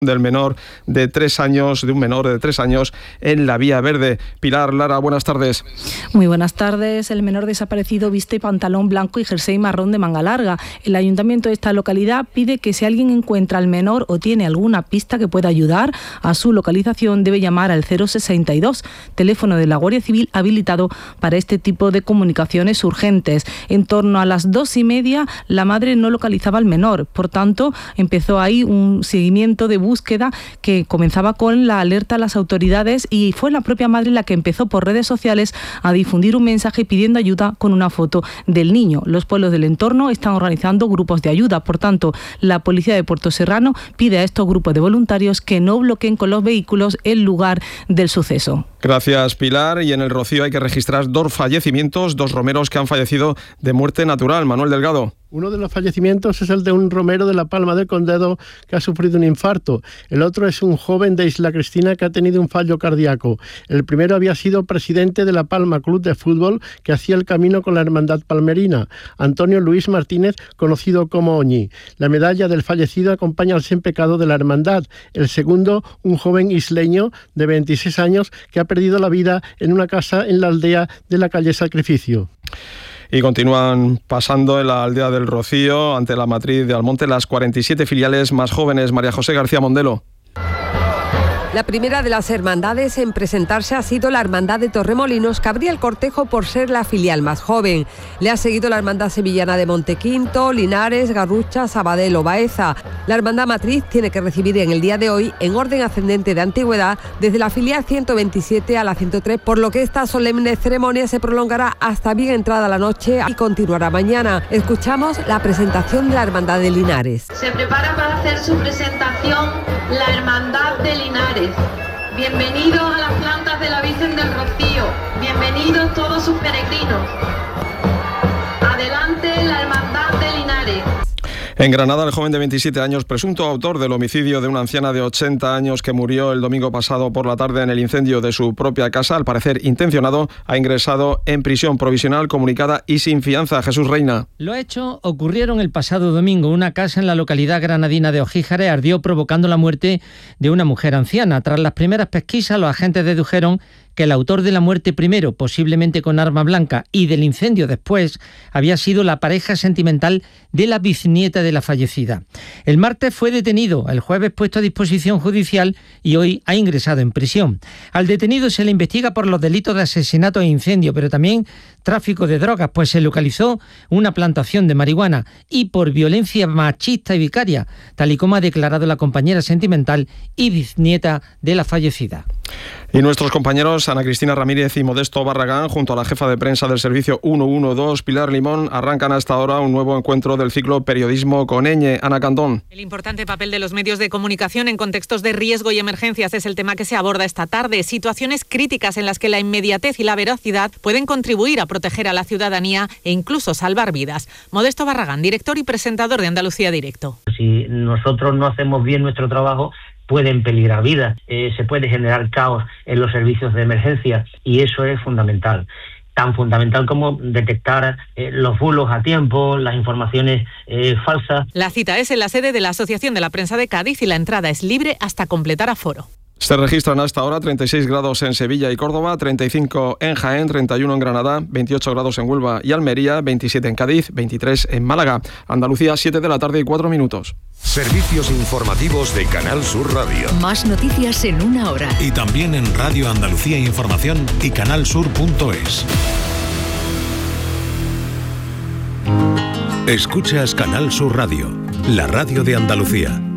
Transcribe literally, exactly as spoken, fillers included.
del menor de tres años, de un menor de tres años en la Vía Verde. Pilar, Lara, buenas tardes. Muy buenas tardes. El menor desaparecido viste pantalón blanco y jersey marrón de manga larga. El ayuntamiento de esta localidad pide que si alguien encuentra al menor o tiene alguna pista que pueda ayudar a su localización, debe llamar al cero sesenta y dos, teléfono de la Guardia Civil habilitado para este tipo de comunicaciones urgentes. En torno a las dos y media, la madre no localizaba al menor. Por tanto, empezó ahí un seguimiento de búsqueda que comenzaba con la alerta a las autoridades, y fue la propia madre la que empezó por redes sociales a difundir un mensaje pidiendo ayuda con una foto del niño. Los pueblos del entorno están organizando grupos de ayuda. Por tanto, la policía de Puerto Serrano pide a estos grupos de voluntarios que no bloqueen con los vehículos el lugar del suceso. Gracias, Pilar. Y en el Rocío hay que registrar dos fallecimientos, dos romeros que han fallecido de muerte natural. Manuel Delgado. Uno de los fallecimientos es el de un romero de la Palma del Condado que ha sufrido un infarto. El otro es un joven de Isla Cristina que ha tenido un fallo cardíaco. El primero había sido presidente de la Palma Club de Fútbol, que hacía el camino con la Hermandad Palmerina, Antonio Luis Martínez, conocido como Oñi. La medalla del fallecido acompaña al sin pecado de la hermandad. El segundo, un joven isleño de veintiséis años que ha perdido la vida en una casa en la aldea de la calle Sacrificio. Y continúan pasando en la aldea del Rocío, ante la matriz de Almonte, las cuarenta y siete filiales más jóvenes. María José García Mondelo. La primera de las hermandades en presentarse ha sido la Hermandad de Torremolinos, que abría el cortejo por ser la filial más joven. Le ha seguido la Hermandad Sevillana de Montequinto, Linares, Garrucha, Sabadell o Baeza. La Hermandad Matriz tiene que recibir en el día de hoy, en orden ascendente de antigüedad, desde la filial ciento veintisiete a la ciento tres, por lo que esta solemne ceremonia se prolongará hasta bien entrada la noche y continuará mañana. Escuchamos la presentación de la Hermandad de Linares. Se prepara para hacer su presentación la Hermandad de Linares. Bienvenidos a las plantas de la Virgen del Rocío, bienvenidos todos sus peregrinos. Adelante la Hermandad de Linares. En Granada, el joven de veintisiete años, presunto autor del homicidio de una anciana de ochenta años que murió el domingo pasado por la tarde en el incendio de su propia casa, al parecer intencionado, ha ingresado en prisión provisional comunicada y sin fianza. Jesús Reina. Los hechos ocurrieron el pasado domingo. Una casa en la localidad granadina de Ojíjares ardió, provocando la muerte de una mujer anciana. Tras las primeras pesquisas, los agentes dedujeron que el autor de la muerte primero, posiblemente con arma blanca, y del incendio después, había sido la pareja sentimental de la bisnieta de la fallecida. El martes fue detenido, el jueves puesto a disposición judicial y hoy ha ingresado en prisión. Al detenido se le investiga por los delitos de asesinato e incendio, pero también tráfico de drogas, pues se localizó una plantación de marihuana, y por violencia machista y vicaria, tal y como ha declarado la compañera sentimental y bisnieta de la fallecida. Y nuestros compañeros Ana Cristina Ramírez y Modesto Barragán, junto a la jefa de prensa del servicio ciento doce, Pilar Limón, arrancan hasta ahora un nuevo encuentro del ciclo Periodismo con Eñe. Ana Candón. El importante papel de los medios de comunicación en contextos de riesgo y emergencias es el tema que se aborda esta tarde. Situaciones críticas en las que la inmediatez y la veracidad pueden contribuir a proteger a la ciudadanía e incluso salvar vidas. Modesto Barragán, director y presentador de Andalucía Directo. Si nosotros no hacemos bien nuestro trabajo, pueden peligrar vidas, eh, se puede generar caos en los servicios de emergencia, y eso es fundamental. Tan fundamental como detectar eh, los bulos a tiempo, las informaciones eh, falsas. La cita es en la sede de la Asociación de la Prensa de Cádiz y la entrada es libre hasta completar aforo. Se registran hasta ahora treinta y seis grados en Sevilla y Córdoba, treinta y cinco en Jaén, treinta y uno en Granada, veintiocho grados en Huelva y Almería, veintisiete en Cádiz, veintitrés en Málaga. Andalucía, siete de la tarde y cuatro minutos. Servicios informativos de Canal Sur Radio. Más noticias en una hora. Y también en Radio Andalucía Información y canal sur punto es. Escuchas Canal Sur Radio, la radio de Andalucía.